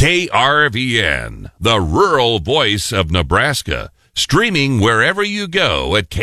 KRVN, the rural voice of Nebraska. Streaming wherever you go at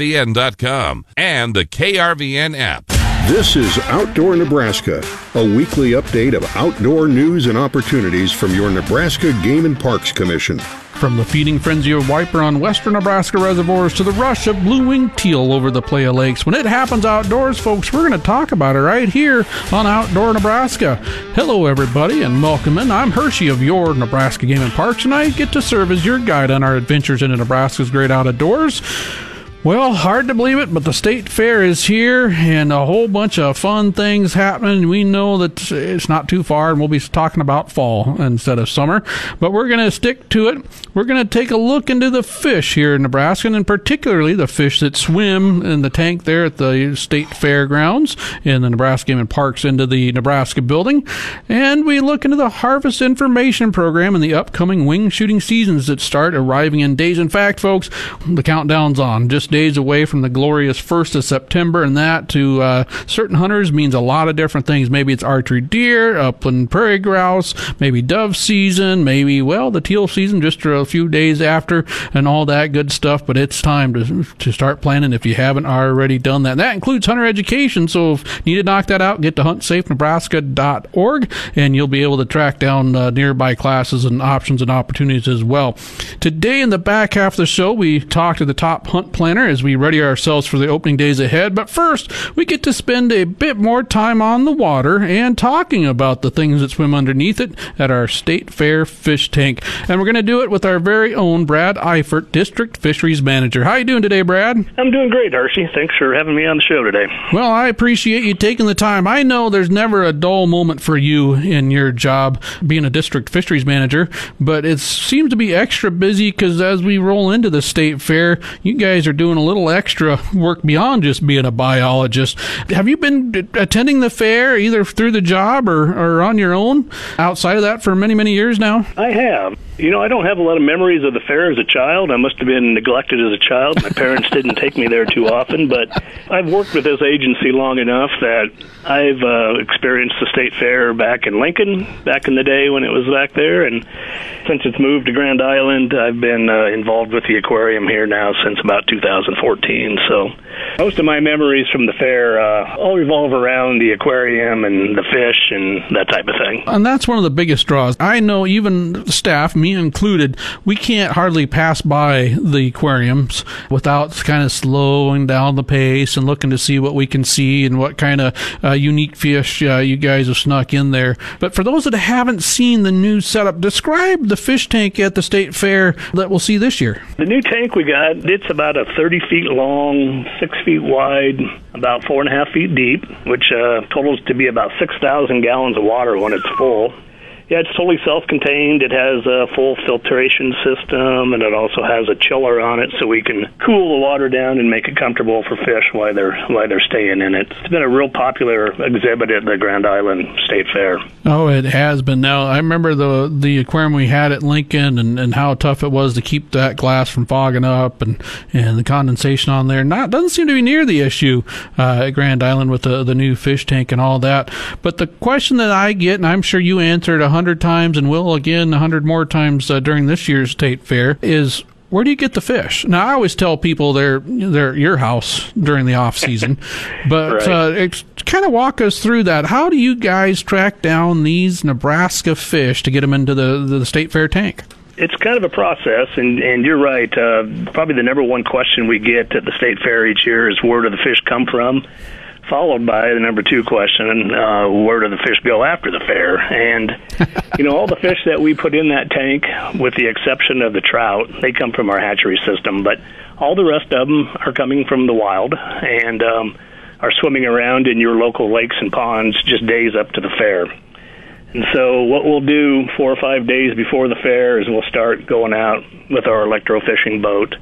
krvn.com and the KRVN app. This is Outdoor Nebraska, a weekly update of outdoor news and opportunities from your Nebraska Game and Parks Commission. From the feeding frenzy of wiper on western Nebraska reservoirs to the rush of blue-winged teal over the Playa Lakes, when it happens outdoors, folks, we're going to talk about it right here on Outdoor Nebraska. Hello, everybody, and welcome in. I'm Hershey of your Nebraska Game and Parks, and I get to serve as your guide on our adventures into Nebraska's great outdoors. Well, hard to believe it, but the state fair is here and a whole bunch of fun things happening. We know that it's not too far, and we'll be talking about fall instead of summer, but we're going to stick to it. We're going to take a look into the fish here in Nebraska, and particularly the fish that swim in the tank there at the state fairgrounds in the Nebraska Game and Parks into the Nebraska building. And we look into the harvest information program and the upcoming wing shooting seasons that start arriving in days. In fact, folks, the countdown's on. Just days away from the glorious 1st of September, and that to certain hunters means a lot of different things. Maybe it's archery deer, upland prairie grouse, maybe dove season, maybe, well, the teal season just a few days after, and all that good stuff. But it's time to start planning if you haven't already done that. And that includes hunter education, so if you need to knock that out, get to huntsafenebraska.org, and you'll be able to track down nearby classes and options and opportunities as well. Today in the back half of the show, we talk to the top hunt planner as we ready ourselves for the opening days ahead. But first, we get to spend a bit more time on the water and talking about the things that swim underneath it at our State Fair fish tank. And we're going to do it with our very own Brad Eifert, District Fisheries Manager. How are you doing today, Brad? I'm doing great, Hershey. Thanks for having me on the show today. Well, I appreciate you taking the time. I know there's never a dull moment for you in your job being a District Fisheries Manager, but it seems to be extra busy because as we roll into the State Fair, you guys are doing a little extra work beyond just being a biologist. Have you been attending the fair either through the job or on your own outside of that for many, many years now? I have. You know, I don't have a lot of memories of the fair as a child. I must have been neglected as a child. My parents didn't take me there too often, but I've worked with this agency long enough that I've experienced the state fair back in Lincoln, back in the day when it was back there, and since it's moved to Grand Island, I've been involved with the aquarium here now since about 2014. So most of my memories from the fair all revolve around the aquarium and the fish and that type of thing. And that's one of the biggest draws. I know even staff, me included, we can't hardly pass by the aquariums without kind of slowing down the pace and looking to see what we can see and what kind of unique fish you guys have snuck in there. But for those that haven't seen the new setup, describe the fish tank at the State Fair that we'll see this year. The new tank we got, it's about a 30 feet long, 6 feet wide, about 4.5 feet deep, which totals to be about 6,000 gallons of water when it's full. Yeah, it's totally self-contained. It has a full filtration system, and it also has a chiller on it so we can cool the water down and make it comfortable for fish while they're staying in it. It's been a real popular exhibit at the Grand Island State Fair. Oh, it has been. Now, I remember the aquarium we had at Lincoln and how tough it was to keep that glass from fogging up and the condensation on there. Doesn't seem to be near the issue at Grand Island with the new fish tank and all that. But the question that I get, and I'm sure you answered 100 times and will again 100 more times during this year's State Fair, is where do you get the fish? Now, I always tell people they're at your house during the off season, but right. Kind of walk us through that. How do you guys track down these Nebraska fish to get them into the State Fair tank? It's kind of a process, and you're right. Probably the number one question we get at the State Fair each year is where do the fish come from? Followed by the number two question, where do the fish go after the fair? And, all the fish that we put in that tank, with the exception of the trout, they come from our hatchery system, but all the rest of them are coming from the wild and are swimming around in your local lakes and ponds just days up to the fair. And so what we'll do 4 or 5 days before the fair is we'll start going out with our electrofishing boat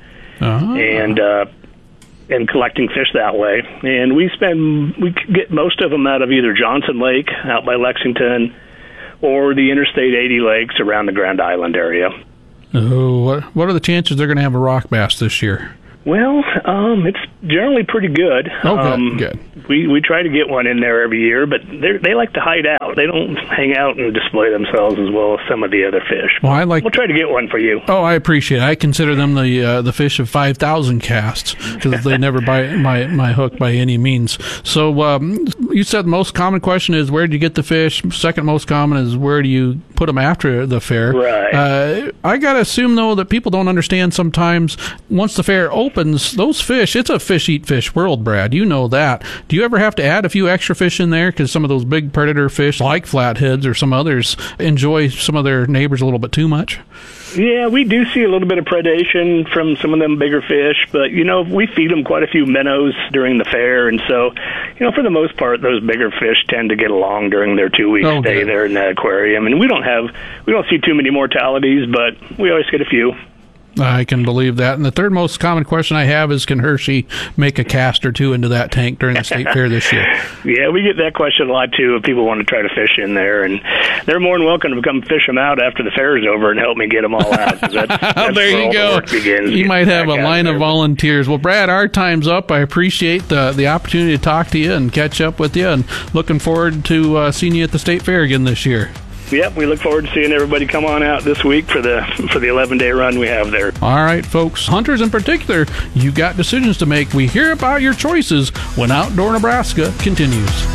and collecting fish that way. And we get most of them out of either Johnson Lake out by Lexington or the Interstate 80 lakes around the Grand Island area. Oh, what are the chances they're going to have a rock bass this year? Well, it's generally pretty good. Oh, good. We try to get one in there every year, but they like to hide out. They don't hang out and display themselves as well as some of the other fish. Well, we'll try to get one for you. Oh, I appreciate it. I consider them the fish of 5,000 casts because they never bite my hook by any means. So you said the most common question is where do you get the fish? Second most common is where do you put them after the fair? Right. I got to assume, though, that people don't understand sometimes once the fair opens, those fish, it's a fish-eat-fish world, Brad. You know that. Do you ever have to add a few extra fish in there because some of those big predator fish like flatheads or some others enjoy some of their neighbors a little bit too much? Yeah, we do see a little bit of predation from some of them bigger fish, but, we feed them quite a few minnows during the fair, and so, for the most part, those bigger fish tend to get along during their 2-week stay there in that aquarium, and we don't see too many mortalities, but we always get a few. I can believe that. And the third most common question I have is, can Hershey make a cast or two into that tank during the state fair this year? Yeah, we get that question a lot, too, if people want to try to fish in there. And they're more than welcome to come fish them out after the fair is over and help me get them all out. That's there you go. The work begins. You might have a line of volunteers. Well, Brad, our time's up. I appreciate the opportunity to talk to you and catch up with you, and looking forward to seeing you at the state fair again this year. Yep, we look forward to seeing everybody come on out this week for the 11-day run we have there. All right, folks, hunters in particular, you got decisions to make. We hear about your choices when Outdoor Nebraska continues.